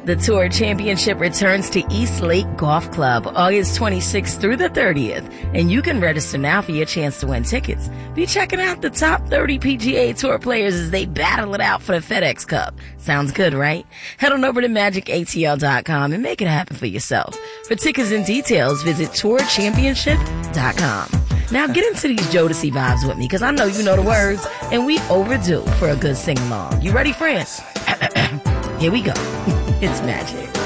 The Tour Championship returns to East Lake Golf Club August 26th through the 30th, and you can register now for your chance to win tickets. Be checking out the top 30 PGA Tour players as they battle it out for the FedEx Cup. Sounds good, right? Head on over to MagicATL.com and make it happen for yourself. For tickets and details, visit TourChampionship.com. Now get into these Jodeci vibes with me, because I know you know the words, and we overdue for a good sing-along. You ready, friends? Here we go. It's magic.